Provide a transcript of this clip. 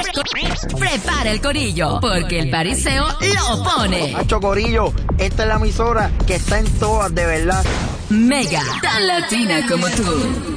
Prepara el corillo, porque el pariseo lo pone. Hacho corillo, esta es la emisora que está en todas, de verdad. Mega, tan latina como tú.